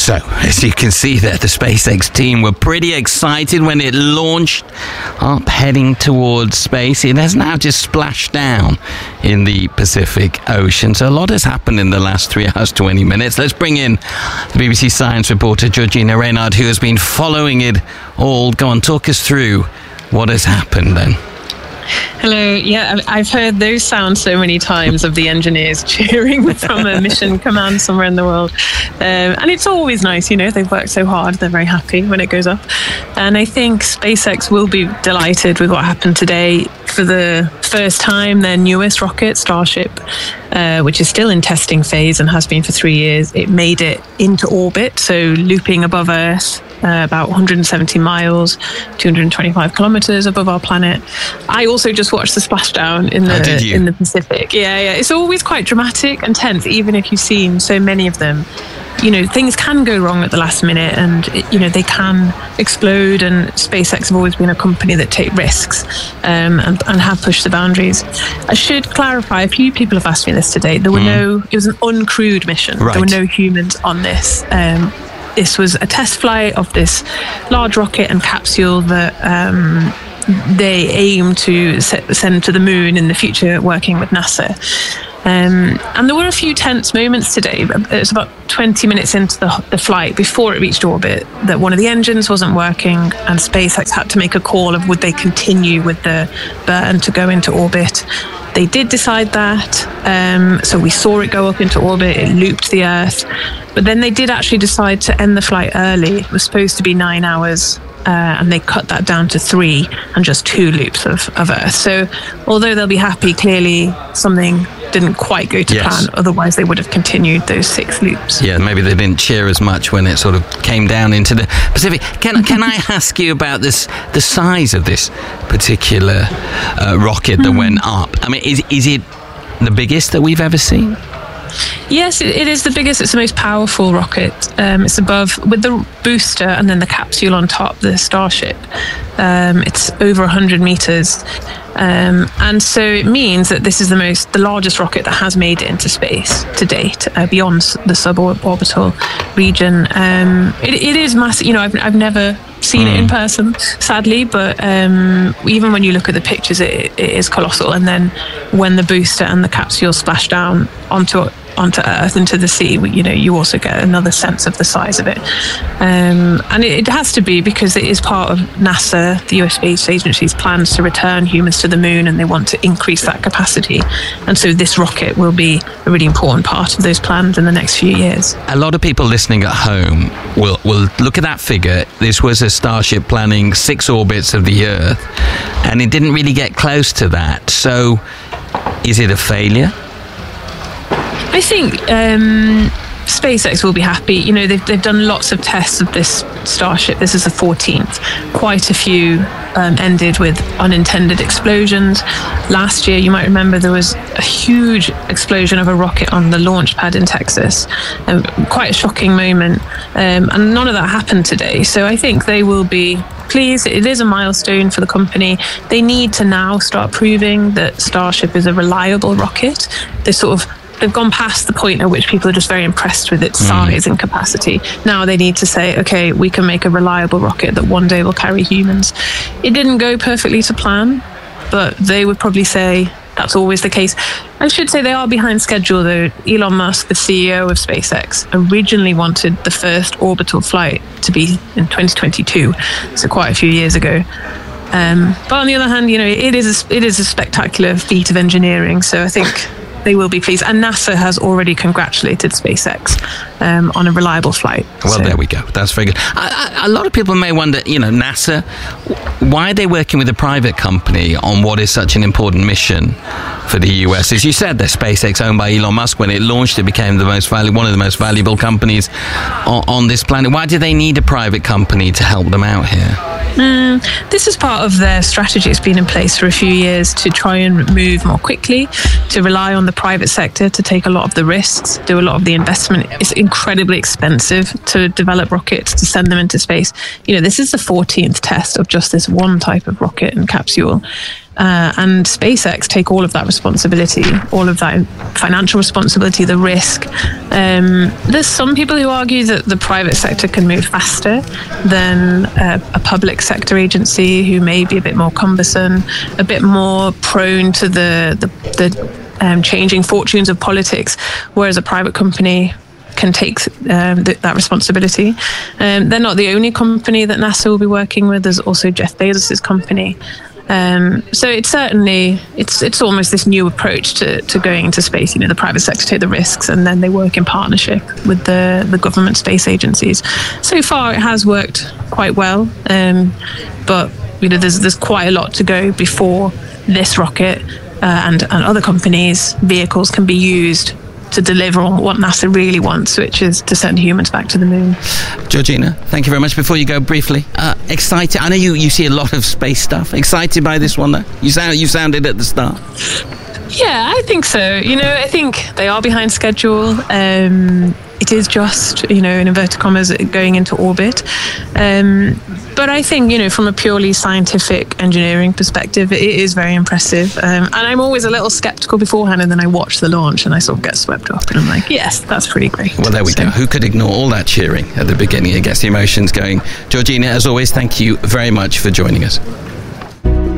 So, as you can see there, the SpaceX team were pretty excited when it launched up, heading towards space. It has now just splashed down in the Pacific Ocean. So a lot has happened in the last 3 hours, 20 minutes. Let's bring in the BBC Science reporter, Georgina Reynard, who has been following it all. Go on, talk us through what has happened then. Hello. Yeah, I've heard those sounds so many times of the engineers cheering from a mission command somewhere in the world. And it's always nice, you know, they've worked so hard. They're very happy when it goes up. And I think SpaceX will be delighted with what happened today. For the first time, their newest rocket, Starship, which is still in testing phase and has been for 3 years, it made it into orbit, so looping above Earth. About 170 miles, 225 kilometers above our planet. I also just watched the splashdown in the Pacific. Yeah. It's always quite dramatic and tense, even if you've seen so many of them. You know, things can go wrong at the last minute and, you know, they can explode, and SpaceX have always been a company that take risks and have pushed the boundaries. I should clarify, a few people have asked me this today. There were it was an uncrewed mission. Right. There were no humans on this. This was a test flight of this large rocket and capsule that they aim to send to the moon in the future, working with NASA. And there were a few tense moments today. It was about 20 minutes into the flight, before it reached orbit, that one of the engines wasn't working, and SpaceX had to make a call of would they continue with the burn to go into orbit. They did decide that, so we saw it go up into orbit, it looped the Earth, but then they did actually decide to end the flight early. It was supposed to be 9 hours, and they cut that down to 3 and just 2 loops of Earth. So although they'll be happy, clearly something didn't quite go to plan, otherwise they would have continued those 6 loops. Yeah, maybe they didn't cheer as much when it sort of came down into the Pacific. Can I ask you about the size of this particular rocket that went up? I mean, is it the biggest that we've ever seen? Yes, it is the biggest. It's the most powerful rocket. It's above, with the booster and then the capsule on top, the Starship. It's over 100 meters. And so it means that this is the largest rocket that has made it into space to date, beyond the suborbital region. It is massive. You know, I've never seen it in person, sadly, but even when you look at the pictures, it is colossal. And then when the booster and the capsule splash down onto Earth, into the sea, you know, you also get another sense of the size of it. And it has to be, because it is part of NASA, the US Space Agency's plans to return humans to the moon, and they want to increase that capacity. And so this rocket will be a really important part of those plans in the next few years. A lot of people listening at home will look at that figure. This was a Starship planning 6 orbits of the Earth, and it didn't really get close to that. So is it a failure? I think SpaceX will be happy. You know, they've done lots of tests of this Starship. This is the 14th. Quite a few ended with unintended explosions. Last year, you might remember, there was a huge explosion of a rocket on the launch pad in Texas. Quite a shocking moment. And none of that happened today. So I think they will be pleased. It is a milestone for the company. They need to now start proving that Starship is a reliable rocket. They've gone past the point at which people are just very impressed with its size and capacity. Now they need to say, okay, we can make a reliable rocket that one day will carry humans. It didn't go perfectly to plan, but they would probably say that's always the case. I should say they are behind schedule, though. Elon Musk, the CEO of SpaceX, originally wanted the first orbital flight to be in 2022, so quite a few years ago. But on the other hand, you know, it is a spectacular feat of engineering, so I think they will be pleased. And NASA has already congratulated SpaceX on a reliable flight. Well, there we go. That's very good. A lot of people may wonder, you know, NASA, why are they working with a private company on what is such an important mission for the US? As you said, they're SpaceX, owned by Elon Musk. When it launched, it became one of the most valuable companies on this planet. Why do they need a private company to help them out here? This is part of their strategy. It's been in place for a few years to try and move more quickly, to rely on the private sector to take a lot of the risks, do a lot of the investment. It's incredibly expensive to develop rockets, to send them into space. You know, this is the 14th test of just this one type of rocket and capsule. and SpaceX take all of that responsibility, all of that financial responsibility, the risk. There's some people who argue that the private sector can move faster than a public sector agency, who may be a bit more cumbersome, a bit more prone to the changing fortunes of politics, whereas a private company can take that responsibility. They're not the only company that NASA will be working with. There's also Jeff Bezos' company. So it's certainly, it's almost this new approach to going into space. The private sector take the risks, and then they work in partnership with the government space agencies. So far, it has worked quite well, but there's quite a lot to go before this rocket and other companies' vehicles can be used to deliver on what NASA really wants, which is to send humans back to the moon. Georgina, thank you very much. Before you go, briefly, excited? I know you see a lot of space stuff. Excited by this one, though? You sounded at the start. Yeah, I think so. I think they are behind schedule. It is just, in inverted commas, going into orbit. But I think, from a purely scientific engineering perspective, it is very impressive. And I'm always a little skeptical beforehand, and then I watch the launch and I sort of get swept up, and I'm like, yes, that's pretty great. Well, there we go. Who could ignore all that cheering at the beginning? It gets the emotions going. Georgina, as always, thank you very much for joining us.